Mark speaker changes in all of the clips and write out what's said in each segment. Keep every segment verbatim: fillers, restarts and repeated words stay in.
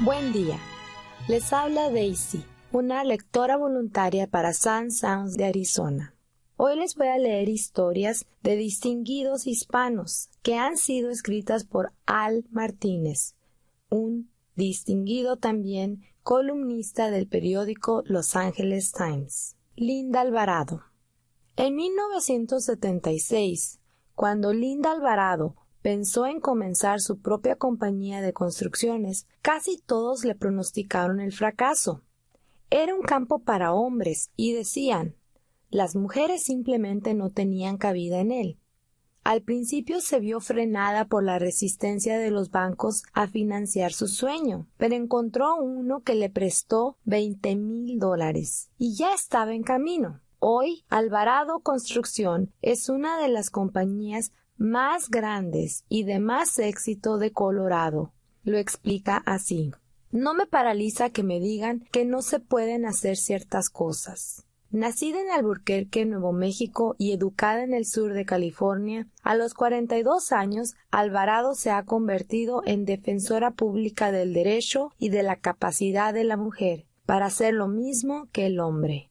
Speaker 1: Buen día. Les habla Daisy, una lectora voluntaria para Sun Sounds de Arizona. Hoy les voy a leer historias de distinguidos hispanos que han sido escritas por Al Martínez, un distinguido también columnista del periódico Los Angeles Times. Linda Alvarado. En mil novecientos setenta y seis, cuando Linda Alvarado pensó en comenzar su propia compañía de construcciones, casi todos le pronosticaron el fracaso. Era un campo para hombres y decían, las mujeres simplemente no tenían cabida en él. Al principio se vio frenada por la resistencia de los bancos a financiar su sueño, pero encontró uno que le prestó veinte mil dólares y ya estaba en camino. Hoy, Alvarado Construcción es una de las compañías más grandes y de más éxito de Colorado. Lo explica así. No me paraliza que me digan que no se pueden hacer ciertas cosas. Nacida en Albuquerque, Nuevo México y educada en el sur de California, a los cuarenta y dos años, Alvarado se ha convertido en defensora pública del derecho y de la capacidad de la mujer para hacer lo mismo que el hombre.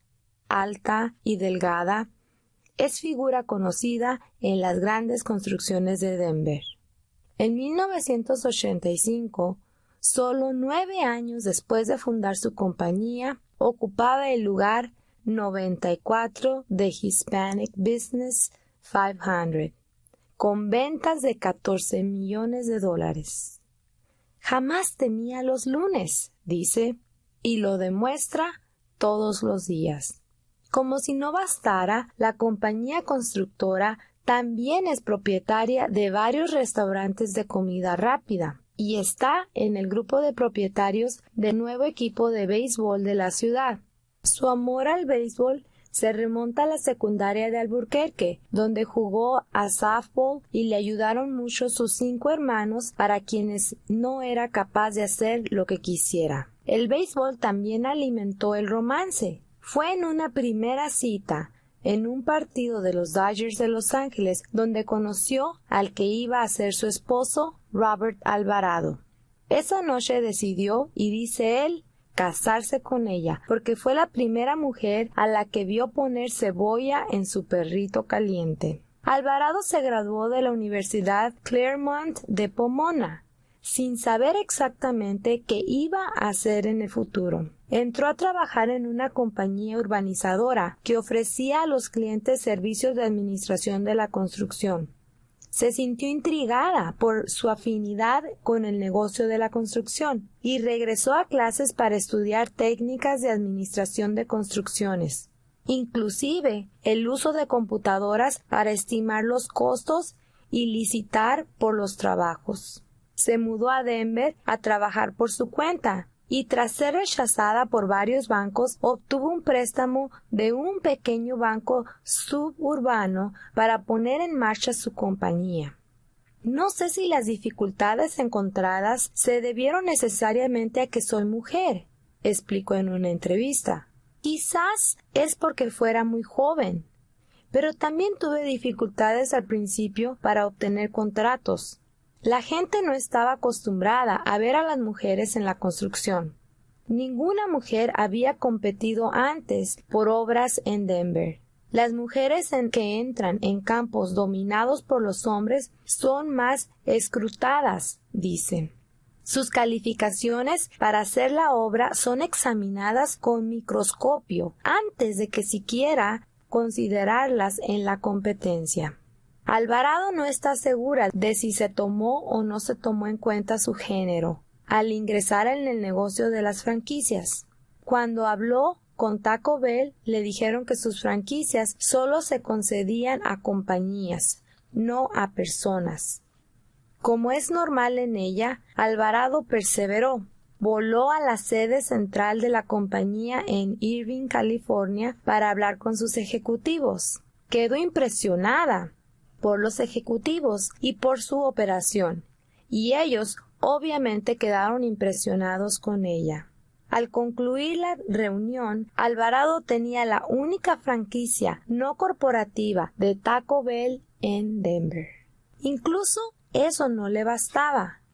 Speaker 1: Alta y delgada, es figura conocida en las grandes construcciones de Denver. En mil novecientos ochenta y cinco, solo nueve años después de fundar su compañía, ocupaba el lugar noventa y cuatro de Hispanic Business quinientos, con ventas de catorce millones de dólares. Jamás temía los lunes, dice, y lo demuestra todos los días. Como si no bastara, la compañía constructora también es propietaria de varios restaurantes de comida rápida y está en el grupo de propietarios del nuevo equipo de béisbol de la ciudad. Su amor al béisbol se remonta a la secundaria de Albuquerque, donde jugó a softball y le ayudaron mucho sus cinco hermanos para quienes no era capaz de hacer lo que quisiera. El béisbol también alimentó el romance. Fue en una primera cita, en un partido de los Dodgers de Los Ángeles, donde conoció al que iba a ser su esposo, Robert Alvarado. Esa noche decidió, y dice él, casarse con ella, porque fue la primera mujer a la que vio poner cebolla en su perrito caliente. Alvarado se graduó de la Universidad Claremont de Pomona, sin saber exactamente qué iba a hacer en el futuro. Entró a trabajar en una compañía urbanizadora que ofrecía a los clientes servicios de administración de la construcción. Se sintió intrigada por su afinidad con el negocio de la construcción y regresó a clases para estudiar técnicas de administración de construcciones, inclusive el uso de computadoras para estimar los costos y licitar por los trabajos. Se mudó a Denver a trabajar por su cuenta y tras ser rechazada por varios bancos obtuvo un préstamo de un pequeño banco suburbano para poner en marcha su compañía. No sé si las dificultades encontradas se debieron necesariamente a que soy mujer, explicó en una entrevista. Quizás es porque fuera muy joven, pero también tuve dificultades al principio para obtener contratos. La gente no estaba acostumbrada a ver a las mujeres en la construcción. Ninguna mujer había competido antes por obras en Denver. Las mujeres en que entran en campos dominados por los hombres son más escrutadas, dicen. Sus calificaciones para hacer la obra son examinadas con microscopio antes de que siquiera considerarlas en la competencia. Alvarado no está segura de si se tomó o no se tomó en cuenta su género al ingresar en el negocio de las franquicias. Cuando habló con Taco Bell, le dijeron que sus franquicias solo se concedían a compañías, no a personas. Como es normal en ella, Alvarado perseveró. Voló a la sede central de la compañía en Irvine, California, para hablar con sus ejecutivos. Quedó impresionada por los ejecutivos y por su operación, y ellos obviamente quedaron impresionados con ella. Al concluir la reunión, Alvarado tenía la única franquicia no corporativa de Taco Bell en Denver. Incluso eso no le bastaba.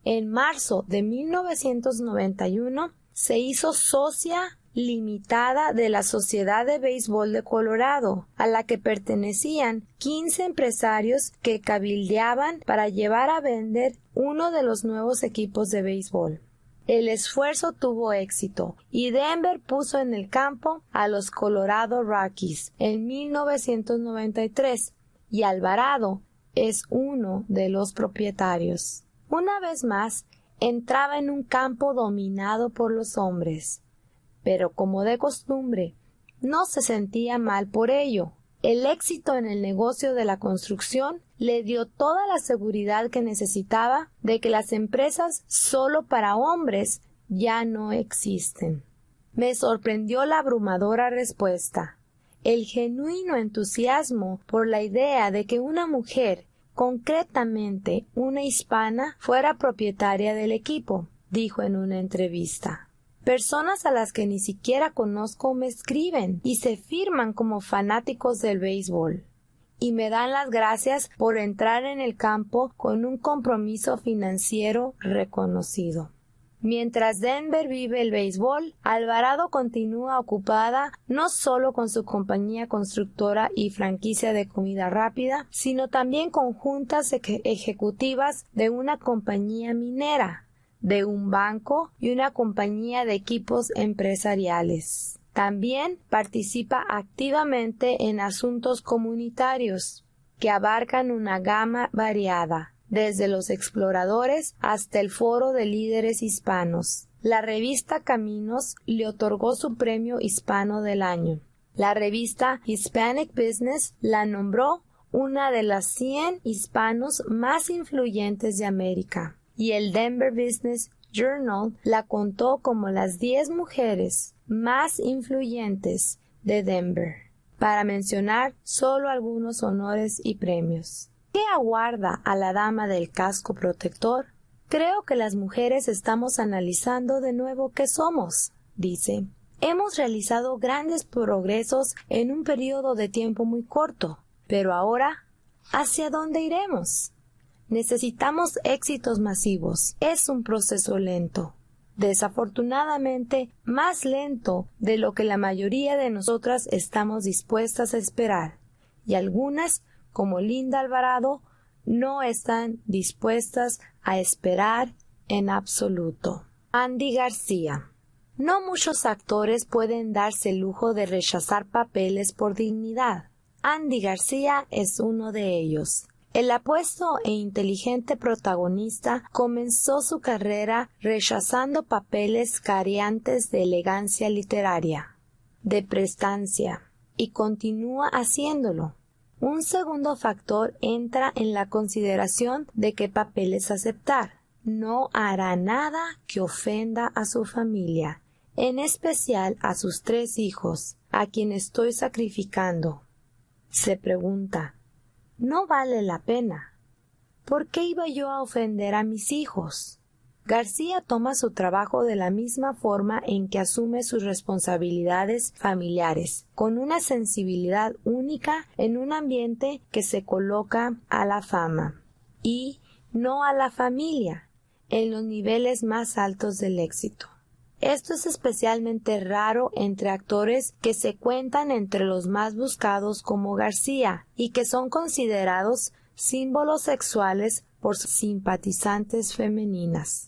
Speaker 1: En marzo de mil novecientos noventa y uno se hizo socia limitada de la Sociedad de Béisbol de Colorado, a la que pertenecían quince empresarios que cabildeaban para llevar a vender uno de los nuevos equipos de béisbol. El esfuerzo tuvo éxito y Denver puso en el campo a los Colorado Rockies en mil novecientos noventa y tres y Alvarado es uno de los propietarios. Una vez más, entraba en un campo dominado por los hombres, pero como de costumbre, no se sentía mal por ello. El éxito en el negocio de la construcción le dio toda la seguridad que necesitaba de que las empresas solo para hombres ya no existen. Me sorprendió la abrumadora respuesta, el genuino entusiasmo por la idea de que una mujer, concretamente una hispana, fuera propietaria del equipo, dijo en una entrevista. Personas a las que ni siquiera conozco me escriben y se firman como fanáticos del béisbol y me dan las gracias por entrar en el campo con un compromiso financiero reconocido. Mientras Denver vive el béisbol, Alvarado continúa ocupada no solo con su compañía constructora y franquicia de comida rápida, sino también con juntas ejecutivas de una compañía minera, de un banco y una compañía de equipos empresariales. También participa activamente en asuntos comunitarios que abarcan una gama variada, desde los exploradores hasta el Foro de Líderes Hispanos. La revista Caminos le otorgó su premio hispano del año. La revista Hispanic Business la nombró una de las cien hispanos más influyentes de América, y el Denver Business Journal la contó como las diez mujeres más influyentes de Denver, para mencionar solo algunos honores y premios. ¿Qué aguarda a la dama del casco protector? Creo que las mujeres estamos analizando de nuevo qué somos, dice. Hemos realizado grandes progresos en un periodo de tiempo muy corto, pero ahora, ¿hacia dónde iremos? Necesitamos éxitos masivos. Es un proceso lento. Desafortunadamente, más lento de lo que la mayoría de nosotras estamos dispuestas a esperar, y algunas, como Linda Alvarado, no están dispuestas a esperar en absoluto. Andy García. No muchos actores pueden darse el lujo de rechazar papeles por dignidad. Andy García es uno de ellos. El apuesto e inteligente protagonista comenzó su carrera rechazando papeles careantes de elegancia literaria, de prestancia, y continúa haciéndolo. Un segundo factor entra en la consideración de qué papeles aceptar. No hará nada que ofenda a su familia, en especial a sus tres hijos, a quienes estoy sacrificando. Se pregunta, ¿no vale la pena? ¿Por qué iba yo a ofender a mis hijos? García toma su trabajo de la misma forma en que asume sus responsabilidades familiares, con una sensibilidad única en un ambiente que se coloca a la fama y no a la familia en los niveles más altos del éxito. Esto es especialmente raro entre actores que se cuentan entre los más buscados como García y que son considerados símbolos sexuales por sus simpatizantes femeninas.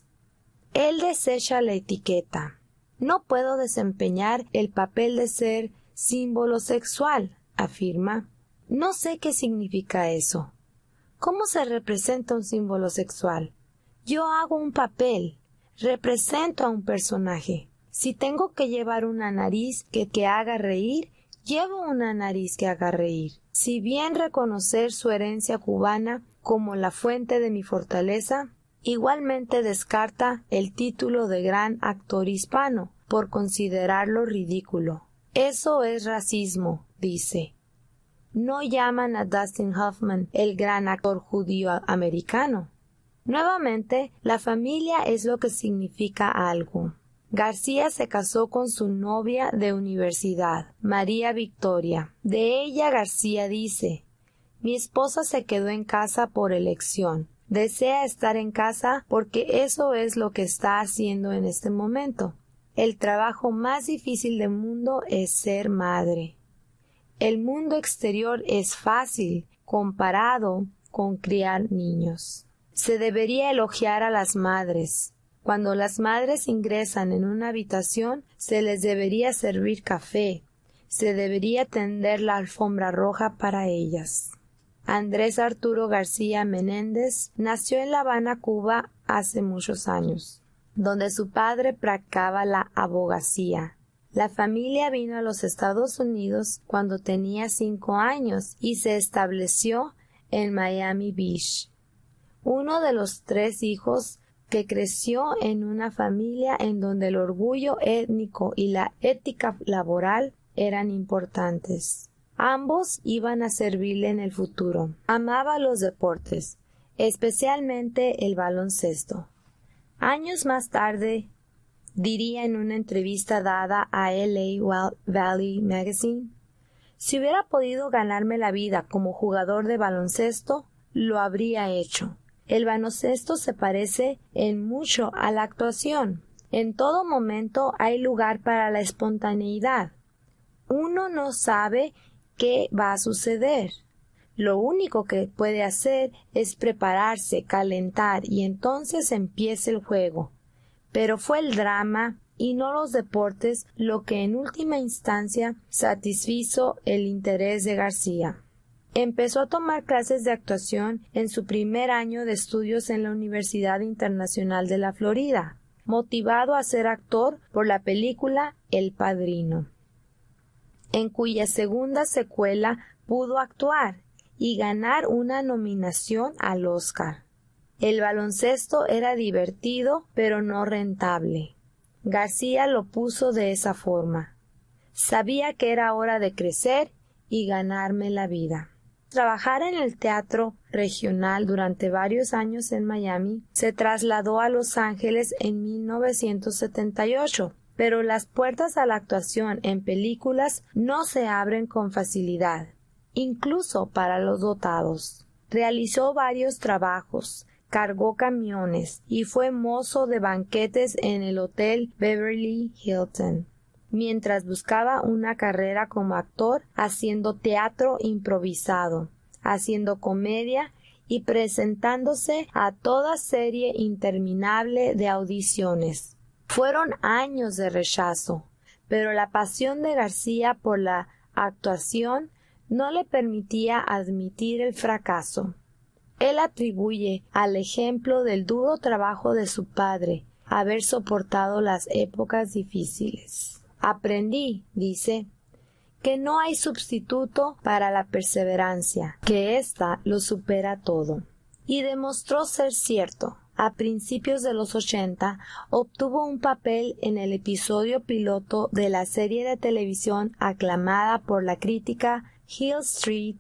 Speaker 1: Él desecha la etiqueta. No puedo desempeñar el papel de ser símbolo sexual, afirma. No sé qué significa eso. ¿Cómo se representa un símbolo sexual? Yo hago un papel. Represento a un personaje. Si tengo que llevar una nariz que, que haga reír, llevo una nariz que haga reír. Si bien reconocer su herencia cubana como la fuente de mi fortaleza, igualmente descarta el título de gran actor hispano por considerarlo ridículo. Eso es racismo, dice. No llaman a Dustin Hoffman el gran actor judío americano. Nuevamente, la familia es lo que significa algo. García se casó con su novia de universidad, María Victoria. De ella García dice, mi esposa se quedó en casa por elección. Desea estar en casa porque eso es lo que está haciendo en este momento. El trabajo más difícil del mundo es ser madre. El mundo exterior es fácil comparado con criar niños. Se debería elogiar a las madres. Cuando las madres ingresan en una habitación, se les debería servir café. Se debería tender la alfombra roja para ellas. Andrés Arturo García Menéndez nació en La Habana, Cuba, hace muchos años, donde su padre practicaba la abogacía. La familia vino a los Estados Unidos cuando tenía cinco años y se estableció en Miami Beach. Uno de los tres hijos que creció en una familia en donde el orgullo étnico y la ética laboral eran importantes. Ambos iban a servirle en el futuro. Amaba los deportes, especialmente el baloncesto. Años más tarde, diría en una entrevista dada a L A Valley Magazine, si hubiera podido ganarme la vida como jugador de baloncesto, lo habría hecho. El baloncesto se parece en mucho a la actuación. En todo momento hay lugar para la espontaneidad. Uno no sabe qué va a suceder. Lo único que puede hacer es prepararse, calentar y entonces empieza el juego. Pero fue el drama y no los deportes lo que en última instancia satisfizo el interés de García. Empezó a tomar clases de actuación en su primer año de estudios en la Universidad Internacional de la Florida, motivado a ser actor por la película El Padrino, en cuya segunda secuela pudo actuar y ganar una nominación al Oscar. El baloncesto era divertido, pero no rentable. García lo puso de esa forma. Sabía que era hora de crecer y ganarme la vida. Trabajar en el teatro regional durante varios años en Miami, se trasladó a Los Ángeles en mil novecientos setenta y ocho. Pero las puertas a la actuación en películas no se abren con facilidad, incluso para los dotados. Realizó varios trabajos, cargó camiones y fue mozo de banquetes en el Hotel Beverly Hilton, mientras buscaba una carrera como actor, haciendo teatro improvisado, haciendo comedia y presentándose a toda serie interminable de audiciones. Fueron años de rechazo, pero la pasión de García por la actuación no le permitía admitir el fracaso. Él atribuye al ejemplo del duro trabajo de su padre haber soportado las épocas difíciles. Aprendí, dice, que no hay sustituto para la perseverancia, que ésta lo supera todo. Y demostró ser cierto. A principios de los ochenta, obtuvo un papel en el episodio piloto de la serie de televisión aclamada por la crítica Hill Street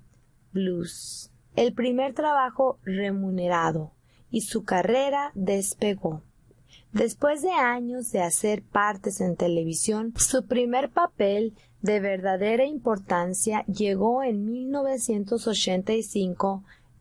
Speaker 1: Blues, el primer trabajo remunerado, y su carrera despegó. Después de años de hacer partes en televisión, su primer papel de verdadera importancia llegó en mil novecientos ochenta y cinco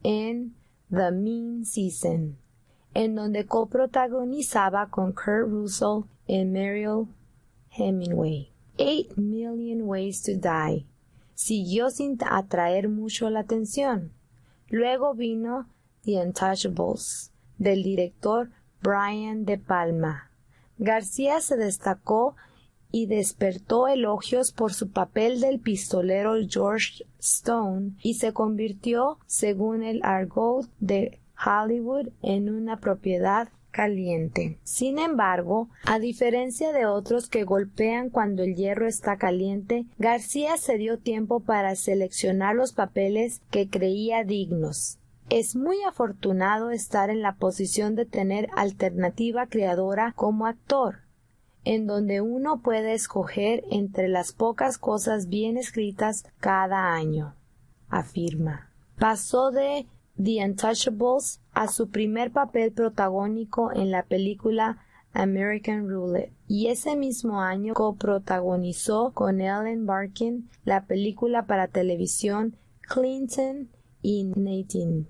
Speaker 1: en The Mean Season, en donde coprotagonizaba con Kurt Russell y Mariel Hemingway. Eight Million Ways to Die siguió sin atraer mucho la atención. Luego vino The Untouchables, del director Brian De Palma. García se destacó y despertó elogios por su papel del pistolero George Stone y se convirtió, según el argot de Hollywood, en una propiedad caliente. Sin embargo, a diferencia de otros que golpean cuando el hierro está caliente, García se dio tiempo para seleccionar los papeles que creía dignos. Es muy afortunado estar en la posición de tener alternativa creadora como actor, en donde uno puede escoger entre las pocas cosas bien escritas cada año, afirma. Pasó de The Untouchables a su primer papel protagónico en la película American Roulette, y ese mismo año coprotagonizó con Ellen Barkin la película para televisión Clinton y Nathan.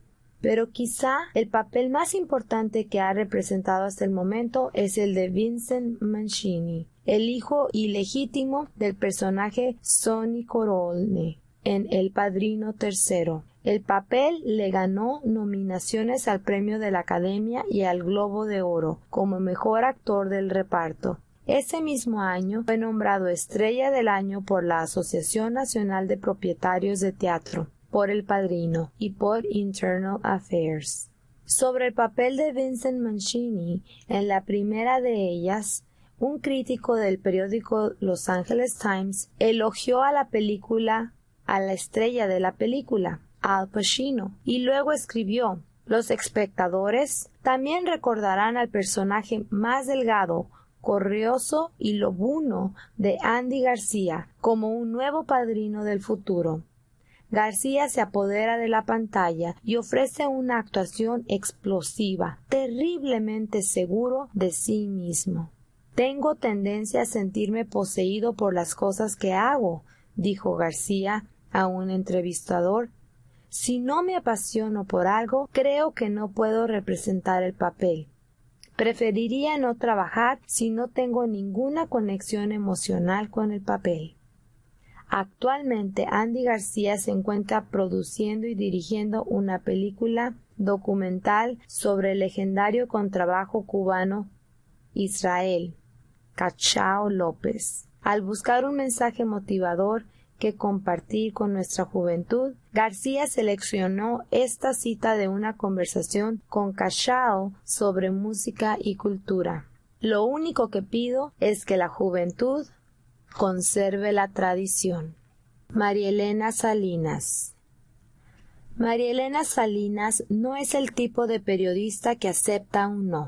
Speaker 1: pero quizá el papel más importante que ha representado hasta el momento es el de Vincent Mancini, el hijo ilegítimo del personaje Sonny Corleone en El Padrino tercero. El papel le ganó nominaciones al Premio de la Academia y al Globo de Oro como mejor actor del reparto. Ese mismo año fue nombrado Estrella del Año por la Asociación Nacional de Propietarios de Teatro, por El Padrino y por Internal Affairs. Sobre el papel de Vincent Mancini en la primera de ellas, un crítico del periódico Los Angeles Times elogió a la película, a la estrella de la película, Al Pacino, y luego escribió: los espectadores también recordarán al personaje más delgado, corrioso y lobuno de Andy García como un nuevo padrino del futuro. García se apodera de la pantalla y ofrece una actuación explosiva, terriblemente seguro de sí mismo. Tengo tendencia a sentirme poseído por las cosas que hago, dijo García a un entrevistador. Si no me apasiono por algo, creo que no puedo representar el papel. Preferiría no trabajar si no tengo ninguna conexión emocional con el papel. Actualmente Andy García se encuentra produciendo y dirigiendo una película documental sobre el legendario contrabajo cubano Israel Cachao López. Al buscar un mensaje motivador que compartir con nuestra juventud, García seleccionó esta cita de una conversación con Cachao sobre música y cultura. Lo único que pido es que la juventud conserve la tradición. María Elena Salinas. María Elena Salinas no es el tipo de periodista que acepta un no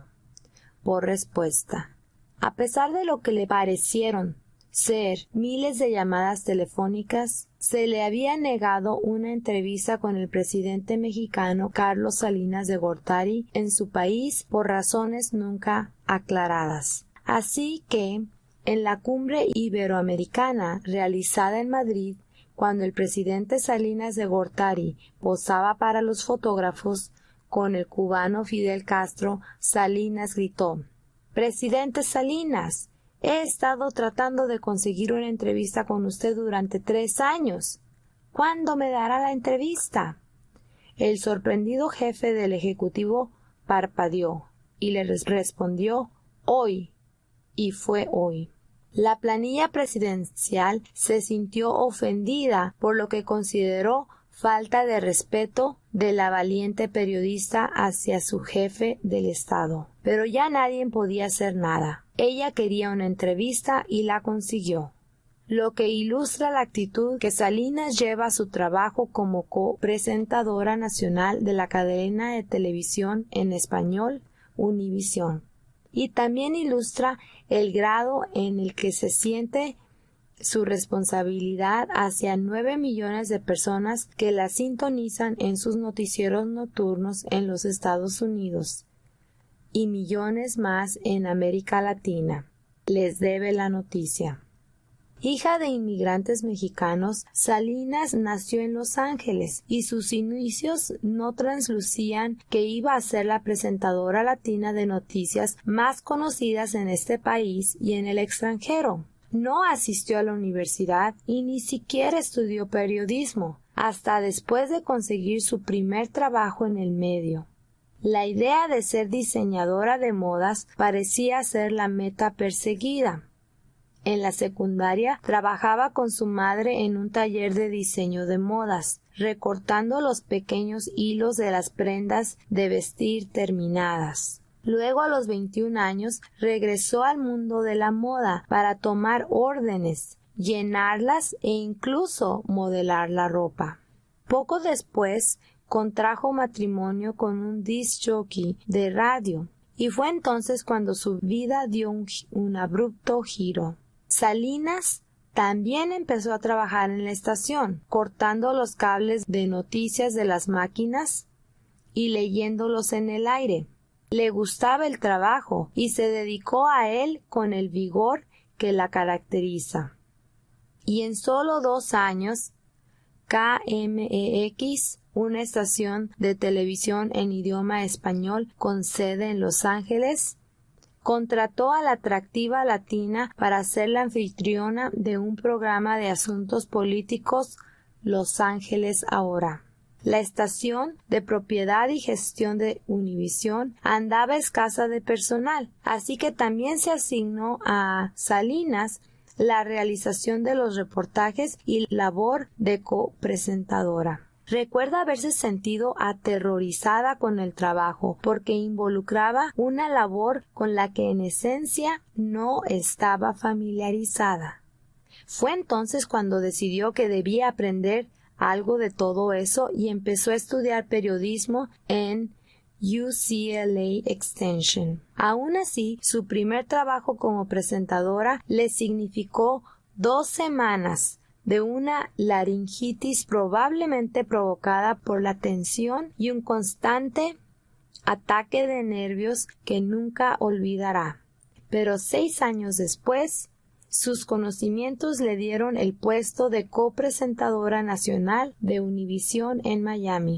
Speaker 1: por respuesta. A pesar de lo que le parecieron ser miles de llamadas telefónicas, se le había negado una entrevista con el presidente mexicano Carlos Salinas de Gortari en su país por razones nunca aclaradas. Así que, en la cumbre iberoamericana realizada en Madrid, cuando el presidente Salinas de Gortari posaba para los fotógrafos con el cubano Fidel Castro, Salinas gritó: «Presidente Salinas, he estado tratando de conseguir una entrevista con usted durante tres años. ¿Cuándo me dará la entrevista?». El sorprendido jefe del Ejecutivo parpadeó y le respondió: «Hoy». Y fue hoy. La planilla presidencial se sintió ofendida por lo que consideró falta de respeto de la valiente periodista hacia su jefe del Estado. Pero ya nadie podía hacer nada. Ella quería una entrevista y la consiguió. Lo que ilustra la actitud que Salinas lleva a su trabajo como copresentadora nacional de la cadena de televisión en español Univisión. Y también ilustra el grado en el que se siente su responsabilidad hacia nueve millones de personas que la sintonizan en sus noticieros nocturnos en los Estados Unidos y millones más en América Latina. Les debe la noticia. Hija de inmigrantes mexicanos, Salinas nació en Los Ángeles y sus inicios no traslucían que iba a ser la presentadora latina de noticias más conocidas en este país y en el extranjero. No asistió a la universidad y ni siquiera estudió periodismo, hasta después de conseguir su primer trabajo en el medio. La idea de ser diseñadora de modas parecía ser la meta perseguida. En la secundaria trabajaba con su madre en un taller de diseño de modas, recortando los pequeños hilos de las prendas de vestir terminadas. Luego, a los veintiún años, regresó al mundo de la moda para tomar órdenes, llenarlas e incluso modelar la ropa. Poco después, contrajo matrimonio con un disc jockey de radio, y fue entonces cuando su vida dio un, un abrupto giro. Salinas también empezó a trabajar en la estación, cortando los cables de noticias de las máquinas y leyéndolos en el aire. Le gustaba el trabajo y se dedicó a él con el vigor que la caracteriza. Y en solo dos años, K M E X una estación de televisión en idioma español con sede en Los Ángeles, contrató a la atractiva latina para ser la anfitriona de un programa de asuntos políticos, Los Ángeles Ahora. La estación, de propiedad y gestión de Univisión, andaba escasa de personal, así que también se asignó a Salinas la realización de los reportajes y labor de copresentadora. Recuerda haberse sentido aterrorizada con el trabajo porque involucraba una labor con la que en esencia no estaba familiarizada. Fue entonces cuando decidió que debía aprender algo de todo eso y empezó a estudiar periodismo en U C L A Extension. Aún así, su primer trabajo como presentadora le significó dos semanas de una laringitis probablemente provocada por la tensión y un constante ataque de nervios que nunca olvidará. Pero seis años después, sus conocimientos le dieron el puesto de copresentadora nacional de Univisión en Miami.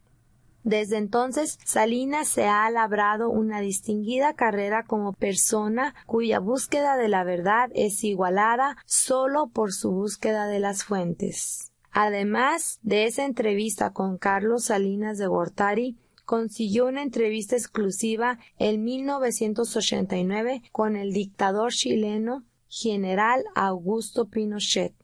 Speaker 1: Desde entonces, Salinas se ha labrado una distinguida carrera como persona cuya búsqueda de la verdad es igualada solo por su búsqueda de las fuentes. Además de esa entrevista con Carlos Salinas de Gortari, consiguió una entrevista exclusiva en mil novecientos ochenta y nueve con el dictador chileno General Augusto Pinochet,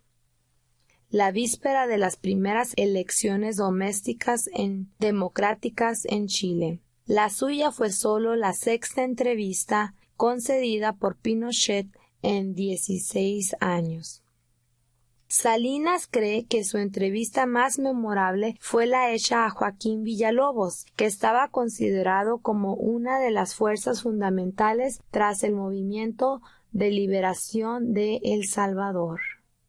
Speaker 1: la víspera de las primeras elecciones domésticas en, democráticas en Chile. La suya fue solo la sexta entrevista concedida por Pinochet en dieciséis años. Salinas cree que su entrevista más memorable fue la hecha a Joaquín Villalobos, que estaba considerado como una de las fuerzas fundamentales tras el movimiento de liberación de El Salvador.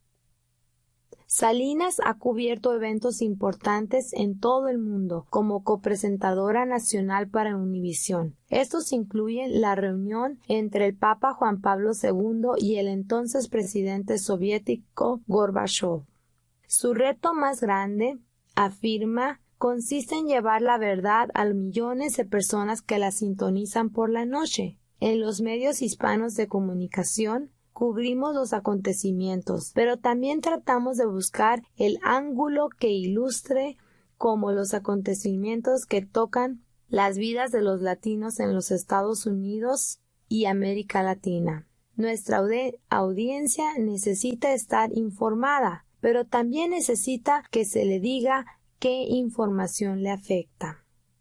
Speaker 1: Salinas ha cubierto eventos importantes en todo el mundo como copresentadora nacional para Univisión. Estos incluyen la reunión entre el Papa Juan Pablo segundo y el entonces presidente soviético Gorbachov. Su reto más grande, afirma, consiste en llevar la verdad a millones de personas que la sintonizan por la noche. En los medios hispanos de comunicación cubrimos los acontecimientos, pero también tratamos de buscar el ángulo que ilustre como los acontecimientos que tocan las vidas de los latinos en los Estados Unidos y América Latina. Nuestra audi- audiencia necesita estar informada, pero también necesita que se le diga qué información le afecta.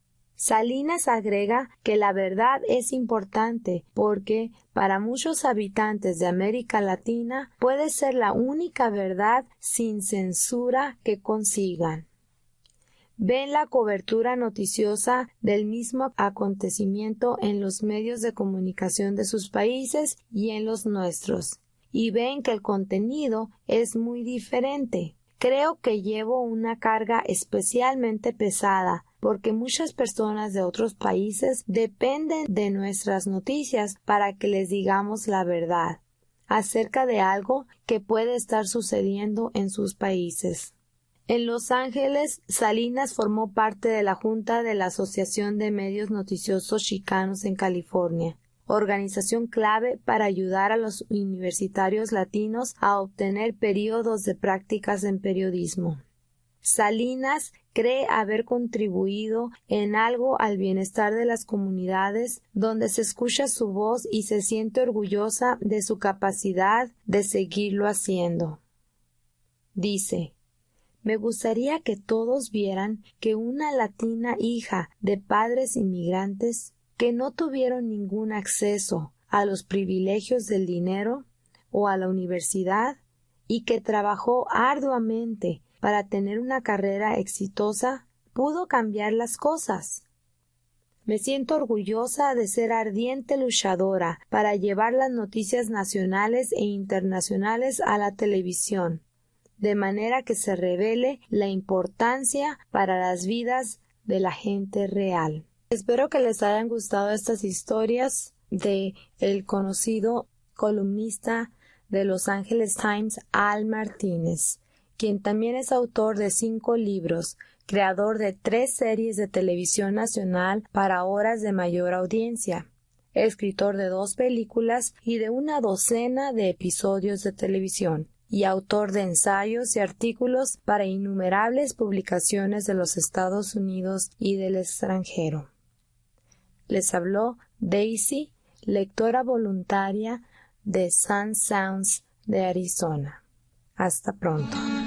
Speaker 1: Salinas agrega que la verdad es importante porque para muchos habitantes de América Latina puede ser la única verdad sin censura que consigan. Ven la cobertura noticiosa del mismo acontecimiento en los medios de comunicación de sus países y en los nuestros, y ven que el contenido es muy diferente. Creo que llevo una carga especialmente pesada porque muchas personas de otros países dependen de nuestras noticias para que les digamos la verdad acerca de algo que puede estar sucediendo en sus países. En Los Ángeles, Salinas formó parte de la Junta de la Asociación de Medios Noticiosos Chicanos en California, organización clave para ayudar a los universitarios latinos a obtener periodos de prácticas en periodismo. Salinas cree haber contribuido en algo al bienestar de las comunidades donde se escucha su voz y se siente orgullosa de su capacidad de seguirlo haciendo. Dice: me gustaría que todos vieran que una latina hija de padres inmigrantes que no tuvieron ningún acceso a los privilegios del dinero o a la universidad y que trabajó arduamente para tener una carrera exitosa, pudo cambiar las cosas. Me siento orgullosa de ser ardiente luchadora para llevar las noticias nacionales e internacionales a la televisión, de manera que se revele la importancia para las vidas de la gente real. Espero que les hayan gustado estas historias de el conocido columnista de Los Angeles Times, Al Martínez. quien también es autor de cinco libros, creador de tres series de televisión nacional para horas de mayor audiencia, escritor de dos películas y de una docena de episodios de televisión, y autor de ensayos y artículos para innumerables publicaciones de los Estados Unidos y del extranjero. Les habló Daisy, lectora voluntaria de Sun Sounds de Arizona. Hasta pronto.